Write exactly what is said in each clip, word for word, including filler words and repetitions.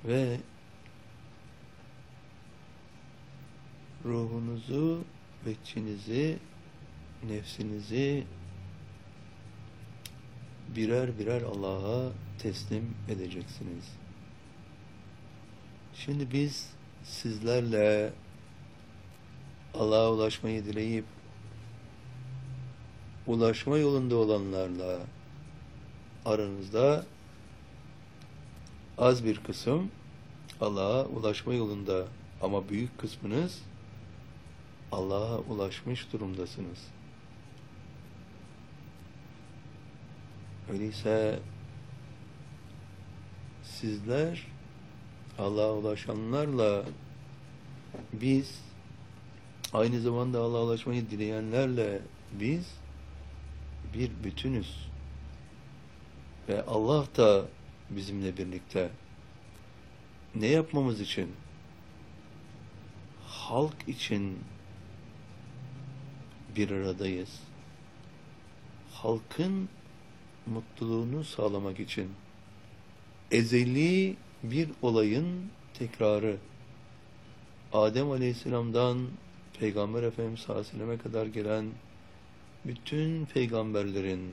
ve ruhunuzu ve içinizi, nefsinizi birer birer Allah'a teslim edeceksiniz. Şimdi biz sizlerle Allah'a ulaşmayı dileyip ulaşma yolunda olanlarla aranızda az bir kısım Allah'a ulaşma yolunda ama büyük kısmınız Allah'a ulaşmış durumdasınız. Öyleyse sizler Allah'a ulaşanlarla biz aynı zamanda Allah'a ulaşmayı dileyenlerle biz bir bütünüz. Ve Allah da bizimle birlikte. Ne yapmamız için? Halk için bir aradayız. Halkın mutluluğunu sağlamak için. Ezeli bir olayın tekrarı. Adem Aleyhisselam'dan Peygamber Efendimiz sallallahu aleyhi ve selleme kadar gelen bütün peygamberlerin,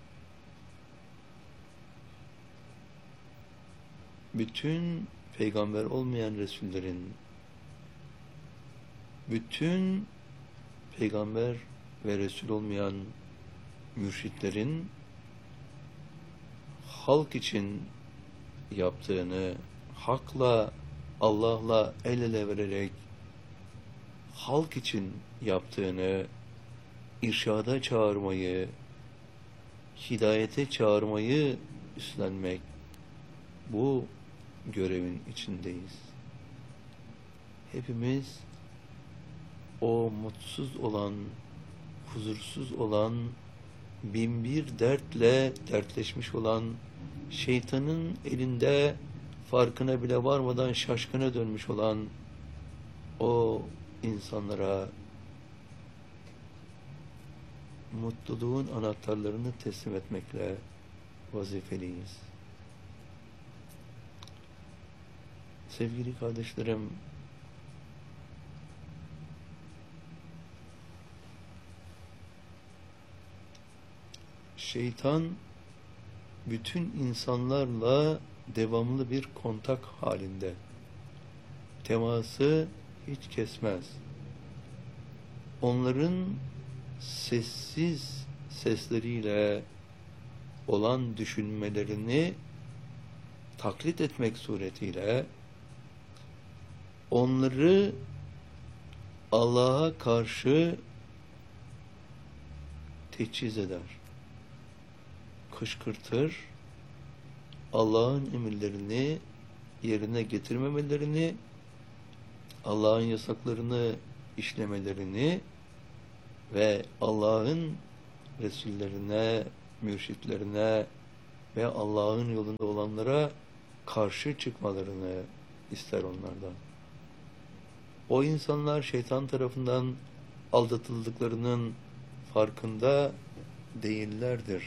bütün peygamber olmayan Resullerin, bütün peygamber ve Resul olmayan mürşitlerin halk için yaptığını, hakla, Allah'la el ele vererek halk için yaptığını, irşada çağırmayı, hidayete çağırmayı üstlenmek, bu görevin içindeyiz. Hepimiz o mutsuz olan, huzursuz olan, binbir dertle dertleşmiş olan, şeytanın elinde farkına bile varmadan şaşkına dönmüş olan o insanlara mutluluğun anahtarlarını teslim etmekle vazifeliyiz. Sevgili kardeşlerim, şeytan bütün insanlarla devamlı bir kontak halinde. Teması hiç kesmez. Onların sessiz sesleriyle olan düşünmelerini taklit etmek suretiyle onları Allah'a karşı teçhiz eder. Kışkırtır, Allah'ın emirlerini yerine getirmemelerini, Allah'ın yasaklarını işlemelerini ve Allah'ın Resullerine, mürşitlerine ve Allah'ın yolunda olanlara karşı çıkmalarını ister onlardan. O insanlar şeytan tarafından aldatıldıklarının farkında değillerdir.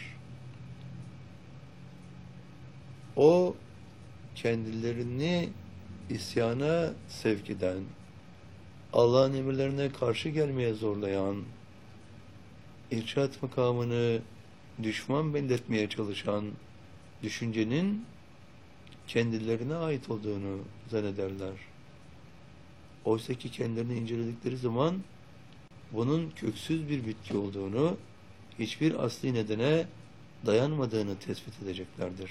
O kendilerini isyana sevk eden, Allah'ın emirlerine karşı gelmeye zorlayan, irşad makamını düşman belletmeye çalışan düşüncenin kendilerine ait olduğunu zannederler. Oysa ki kendilerini inceledikleri zaman bunun köksüz bir bitki olduğunu, hiçbir asli nedene dayanmadığını tespit edeceklerdir.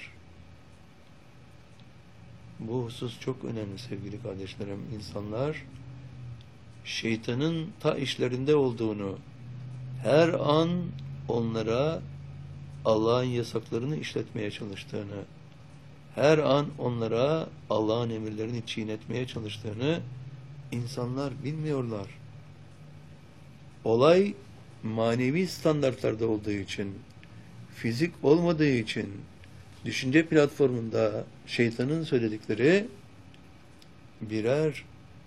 Bu husus çok önemli sevgili kardeşlerim. İnsanlar şeytanın ta işlerinde olduğunu, her an onlara Allah'ın yasaklarını işletmeye çalıştığını, her an onlara Allah'ın emirlerini çiğnetmeye çalıştığını insanlar bilmiyorlar. Olay manevi standartlarda olduğu için, fizik olmadığı için, düşünce platformunda şeytanın söyledikleri birer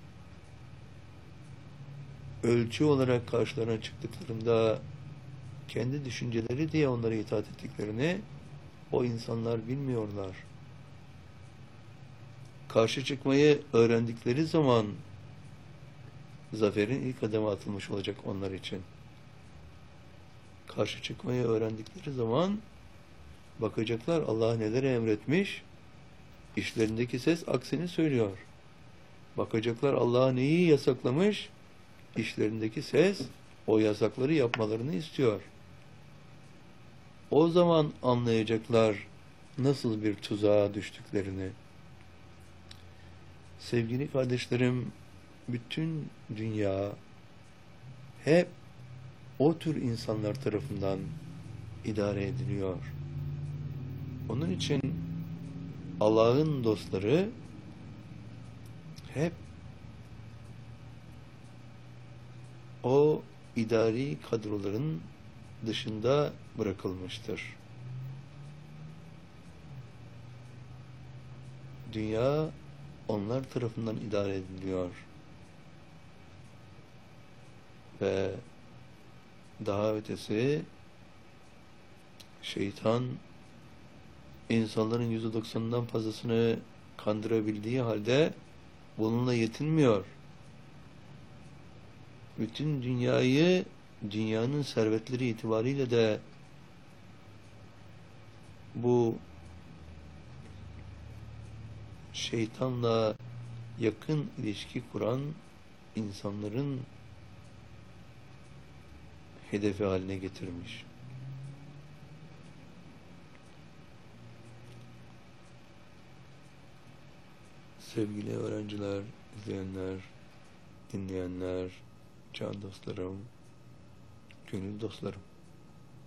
ölçü olarak karşılarına çıktıklarında kendi düşünceleri diye onlara itaat ettiklerini o insanlar bilmiyorlar. Karşı çıkmayı öğrendikleri zaman zaferin ilk adımı atılmış olacak onlar için. Karşı çıkmayı öğrendikleri zaman bakacaklar Allah neler emretmiş, işlerindeki ses aksini söylüyor. Bakacaklar Allah neyi yasaklamış, işlerindeki ses o yasakları yapmalarını istiyor. O zaman anlayacaklar nasıl bir tuzağa düştüklerini. Sevgili kardeşlerim, bütün dünya hep o tür insanlar tarafından idare ediliyor. Onun için Allah'ın dostları hep o idari kadroların dışında bırakılmıştır. Dünya onlar tarafından idare ediliyor. Ve daha ötesi şeytan insanların yüzde doksanından fazlasını kandırabildiği halde bununla yetinmiyor. Bütün dünyayı, dünyanın servetleri itibariyle de bu şeytanla yakın ilişki kuran insanların hedefi haline getirmiş. Sevgili öğrenciler, izleyenler, dinleyenler, can dostlarım, gönül dostlarım.